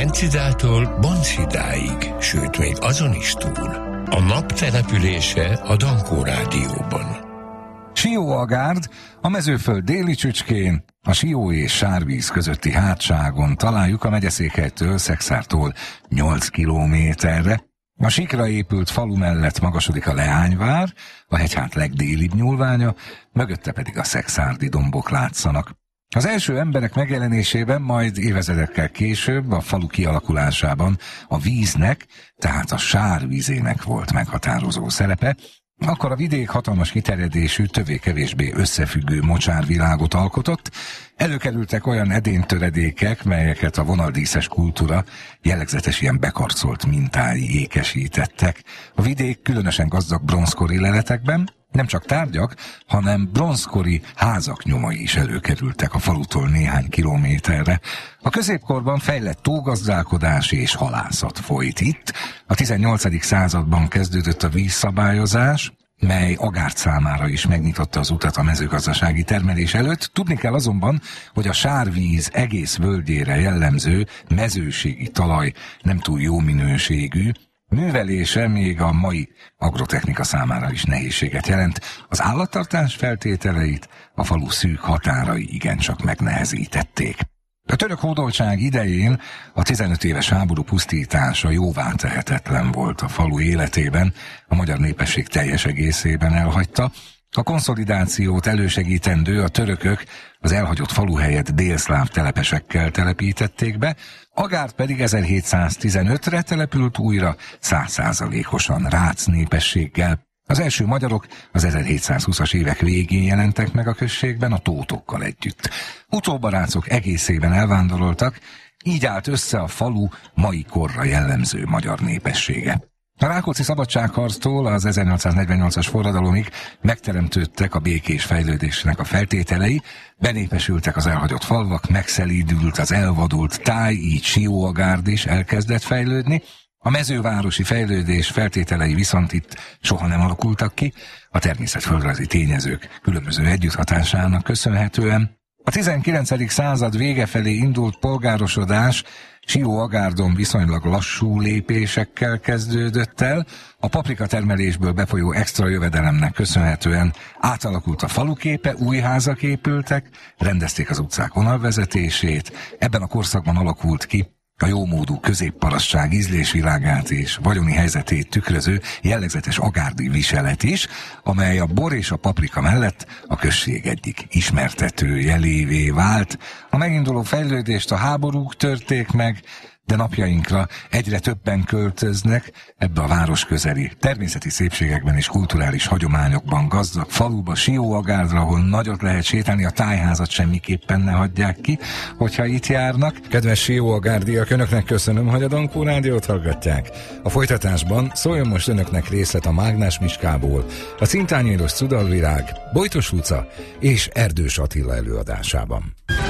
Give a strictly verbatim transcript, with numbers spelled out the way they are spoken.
Hencidától Bonsidáig, sőt még azon is túl. A nap települése a Dankó Rádióban. Sióagárd a Mezőföld déli csücskén, a Sió és Sárvíz közötti hátságon találjuk a megyeszékhelytől, Szekszártól nyolc kilométerre. A síkra épült falu mellett magasodik a Leányvár, a hegyhát legdélibb nyúlványa, mögötte pedig a szekszárdi dombok látszanak. Az első emberek megjelenésében, majd évezredekkel később a falu kialakulásában a víznek, tehát a sárvízének volt meghatározó szerepe. Akkor a vidék hatalmas kiterjedésű, többé-kevésbé összefüggő mocsárvilágot alkotott. Előkerültek olyan edénytöredékek, melyeket a vonaldíszes kultúra jellegzetes ilyen bekarcolt mintái ékesítettek. A vidék különösen gazdag bronzkori leletekben nem csak tárgyak, hanem bronzkori házak nyomai is előkerültek a falutól néhány kilométerre. A középkorban fejlett tógazdálkodás és halászat folyt itt. A tizennyolcadik században kezdődött a vízszabályozás, mely Agárd számára is megnyitotta az utat a mezőgazdasági termelés előtt. Tudni kell azonban, hogy a sárvíz egész völgyére jellemző mezőségi talaj nem túl jó minőségű, művelése még a mai agrotechnika számára is nehézséget jelent. Az állattartás feltételeit a falu szűk határai igencsak megnehezítették. A török hódoltság idején a tizenöt éves háború pusztítása jóvá tehetetlen volt a falu életében, a magyar népesség teljes egészében elhagyta. A konszolidációt elősegítendő a törökök az elhagyott falu helyett délszláv telepesekkel telepítették be, Agárd pedig ezerhétszáztizenötre települt újra száz százalékosan rác népességgel. Az első magyarok az ezerhétszázhúszas évek végén jelentek meg a községben a tótokkal együtt. Utóbb a rácok egészében elvándoroltak, így állt össze a falu mai korra jellemző magyar népessége. A Rákóczi szabadságharctól az ezernyolcszáznegyvennyolcas forradalomig megteremtődtek a békés fejlődésnek a feltételei, benépesültek az elhagyott falvak, megszelídült az elvadult táj, így Sióagárd is elkezdett fejlődni. A mezővárosi fejlődés feltételei viszont itt soha nem alakultak ki, a természetföldrajzi tényezők különböző együtthatásának köszönhetően. A tizenkilencedik század vége felé indult polgárosodás Sióagárdon viszonylag lassú lépésekkel kezdődött el. A paprika termelésből befolyó extra jövedelemnek köszönhetően átalakult a faluképe, új házak épültek, rendezték az utcák vonalvezetését. Ebben a korszakban alakult ki a jómódú középparasztság ízlésvilágát és vagyoni helyzetét tükröző jellegzetes agárdi viselet is, amely a bor és a paprika mellett a község egyik ismertető jelévé vált. A meginduló fejlődést a háborúk törték meg, de napjainkra egyre többen költöznek ebbe a városközeli természeti szépségekben és kulturális hagyományokban gazdag faluba, Sióagárdra, ahol nagyot lehet sétálni, a tájházat semmiképpen ne hagyják ki, hogyha itt járnak. Kedves sióagárdiak, önöknek köszönöm, hogy a Dankó Rádiót hallgatják. A folytatásban szóljon most önöknek részlet a Mágnás Miskából, a Cintányéros Cudalvirág, Bojtos utca és Erdős Attila előadásában.